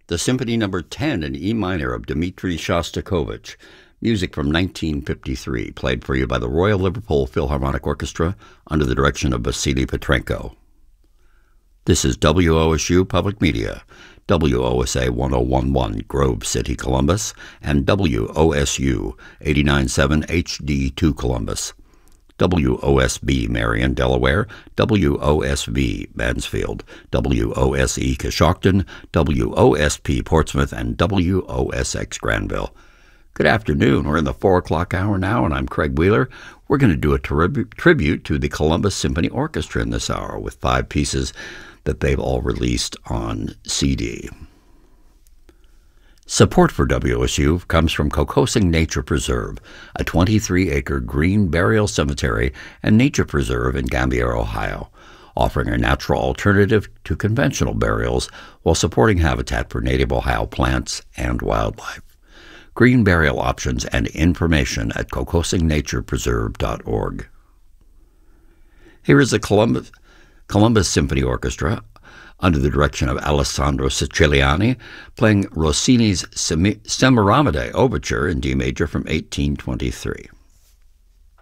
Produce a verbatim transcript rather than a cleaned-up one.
the Symphony Number ten in E minor of Dmitri Shostakovich, music from nineteen fifty-three, played for you by the Royal Liverpool Philharmonic Orchestra under the direction of Vasily Petrenko. This is W O S U Public Media, W O S A one oh one point one Grove City, Columbus, and W O S U eighty-nine point seven H D two Columbus, W O S B Marion, Delaware, W O S V Mansfield, W O S E Coshocton, W O S P Portsmouth, and W O S X Granville. Good afternoon. We're in the four o'clock hour now, and I'm Craig Wheeler. We're going to do a trib- tribute to the Columbus Symphony Orchestra in this hour with five pieces that they've all released on C D. Support for W O S U comes from Kokosing Nature Preserve, a twenty-three acre green burial cemetery and nature preserve in Gambier, Ohio, offering a natural alternative to conventional burials while supporting habitat for native Ohio plants and wildlife. Green burial options and information at kokosing nature preserve dot org. Here is the Columbus, Columbus Symphony Orchestra under the direction of Alessandro Siciliani, playing Rossini's Semi- Semiramide Overture in D major from eighteen twenty-three.